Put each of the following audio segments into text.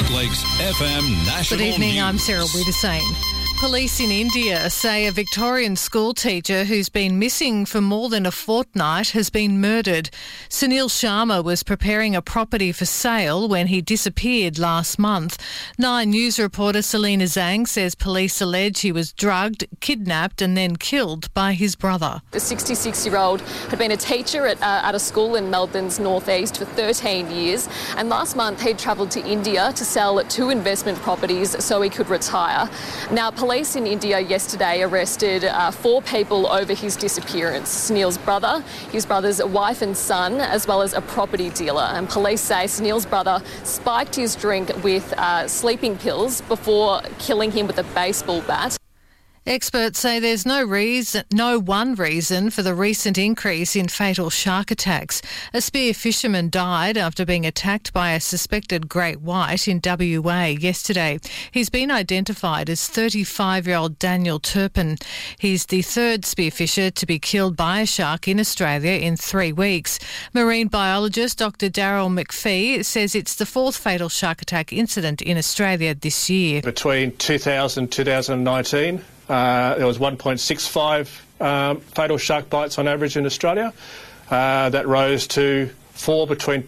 Great Lakes FM National Good evening, News. I'm Sarah Wiedersane. Police in India say a Victorian school teacher who's been missing for more than a fortnight has been murdered. Sunil Sharma was preparing a property for sale when he disappeared last month. Nine News reporter Selena Zhang says police allege he was drugged, kidnapped and then killed by his brother. The 66-year-old had been a teacher at a school in Melbourne's northeast for 13 years, and last month he'd travelled to India to sell 2 investment properties so he could retire. Now, police in India yesterday arrested 4 people over his disappearance. Sunil's brother, his brother's wife and son, as well as a property dealer. And police say Sunil's brother spiked his drink with sleeping pills before killing him with a baseball bat. Experts say there's no one reason for the recent increase in fatal shark attacks. A spear fisherman died after being attacked by a suspected great white in WA yesterday. He's been identified as 35-year-old Daniel Turpin. He's the third spearfisher to be killed by a shark in Australia in 3 weeks. Marine biologist Dr. Daryl McPhee says it's the 4th fatal shark attack incident in Australia this year. Between 2000 and 2019, there was 1.65 fatal shark bites on average in Australia. That rose to 4 between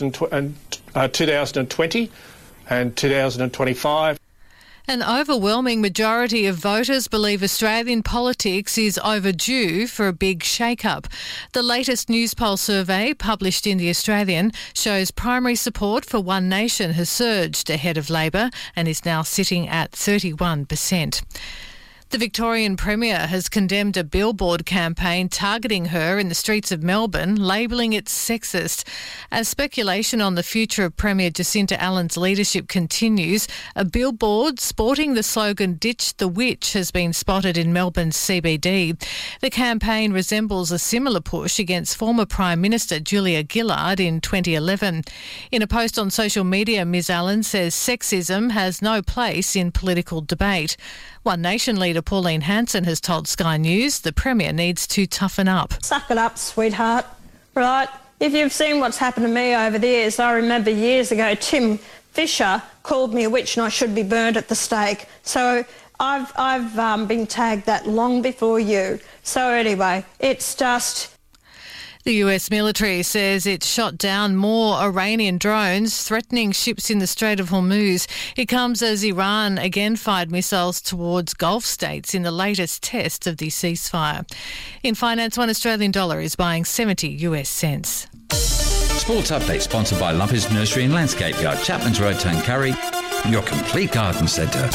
2020 and 2025. An overwhelming majority of voters believe Australian politics is overdue for a big shake-up. The latest Newspoll survey, published in The Australian, shows primary support for One Nation has surged ahead of Labor and is now sitting at 31%. The Victorian Premier has condemned a billboard campaign targeting her in the streets of Melbourne, labelling it sexist. As speculation on the future of Premier Jacinta Allen's leadership continues, a billboard sporting the slogan "Ditch the Witch" has been spotted in Melbourne's CBD. The campaign resembles a similar push against former Prime Minister Julia Gillard in 2011. In a post on social media, Ms Allen says sexism has no place in political debate. One Nation leader Pauline Hanson has told Sky News the Premier needs to toughen up. Suck it up, sweetheart, right? If you've seen what's happened to me over the years, I remember years ago Tim Fisher called me a witch and I should be burned at the stake. So I've been tagged that long before you. So anyway, it's just... The US military says it shot down more Iranian drones threatening ships in the Strait of Hormuz. It comes as Iran again fired missiles towards Gulf states in the latest test of the ceasefire. In finance, $1 Australian is buying 70 US cents. Sports update sponsored by Lumpy's Nursery and Landscape Yard, Chapman's Road, Tuncurry, your complete garden centre.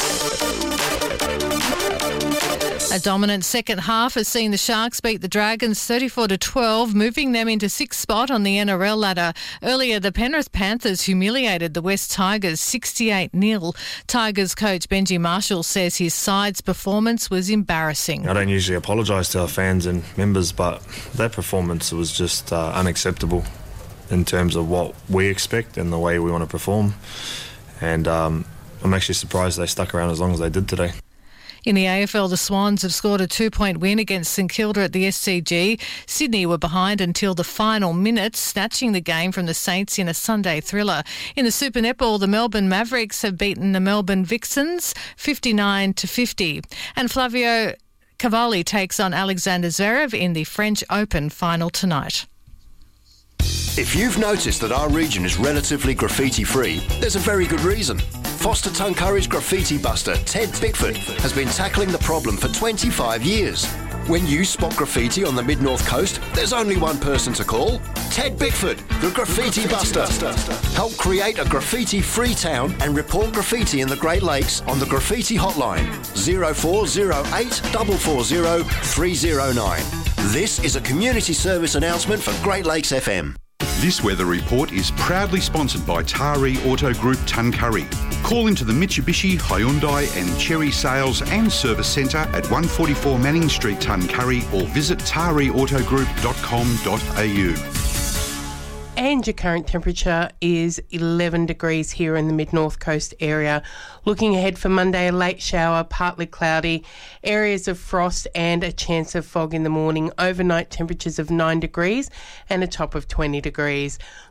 A dominant second half has seen the Sharks beat the Dragons 34-12, moving them into 6th spot on the NRL ladder. Earlier, the Penrith Panthers humiliated the West Tigers 68-0. Tigers coach Benji Marshall says his side's performance was embarrassing. I don't usually apologise to our fans and members, but that performance was just unacceptable in terms of what we expect and the way we want to perform. And I'm actually surprised they stuck around as long as they did today. In the AFL, the Swans have scored a 2-point win against St Kilda at the SCG. Sydney were behind until the final minute, snatching the game from the Saints in a Sunday thriller. In the Super Netball, the Melbourne Mavericks have beaten the Melbourne Vixens 59-50. And Flavio Cavalli takes on Alexander Zverev in the French Open final tonight. If you've noticed that our region is relatively graffiti-free, there's a very good reason. Foster Tuncurry's graffiti buster, Ted Bickford, has been tackling the problem for 25 years. When you spot graffiti on the Mid-North Coast, there's only one person to call. Ted Bickford, the Graffiti Buster. Help create a graffiti-free town and report graffiti in the Great Lakes on the Graffiti Hotline, 0408 440 309. This is a community service announcement for Great Lakes FM. This weather report is proudly sponsored by Taree Auto Group Tuncurry. Call into the Mitsubishi, Hyundai and Chery Sales and Service Centre at 144 Manning Street, Tuncurry, or visit tareautogroup.com.au. And your current temperature is 11 degrees here in the Mid-North Coast area. Looking ahead for Monday, a late shower, partly cloudy, areas of frost and a chance of fog in the morning. Overnight temperatures of 9 degrees and a top of 20 degrees.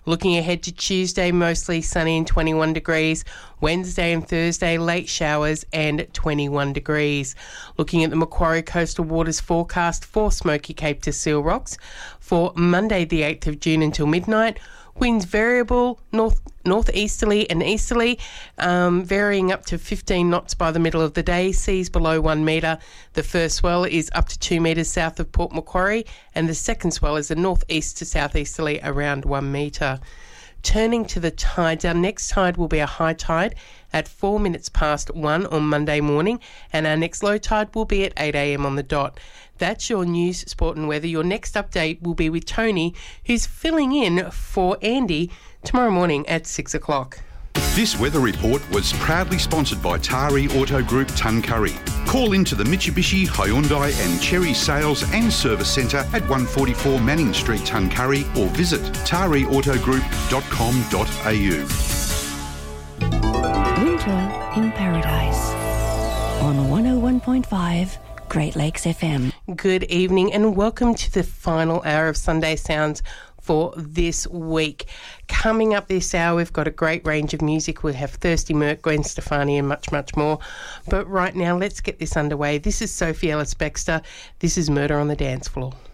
Looking ahead to Tuesday, mostly sunny and 21 degrees. Wednesday and Thursday, late showers and 21 degrees. Looking at the Macquarie Coastal Waters forecast for Smoky Cape to Seal Rocks for Monday the 8th of June until midnight. Winds variable, northeasterly and easterly, varying up to 15 knots by the middle of the day. Seas below 1 metre. The first swell is up to 2 metres south of Port Macquarie, and the second swell is a northeast to southeasterly around 1 metre. Turning to the tides, our next tide will be a high tide at 4 minutes past 1 on Monday morning, and our next low tide will be at 8 a.m. on the dot. That's your news, sport and weather. Your next update will be with Tony, who's filling in for Andy tomorrow morning at 6 o'clock. This weather report was proudly sponsored by Tari Auto Group Tuncurry. Call into the Mitsubishi, Hyundai and Cherry Sales and Service Centre at 144 Manning Street, Tuncurry, or visit tariautogroup.com.au. Winter in Paradise on 101.5 Great Lakes FM. Good evening and welcome to the final hour of Sunday Sounds for this week. Coming up this hour, we've got a great range of music. We'll have Thirsty Merc, Gwen Stefani and much, much more. But right now, let's get this underway. This is Sophie Ellis-Bextor. This is Murder on the Dance Floor.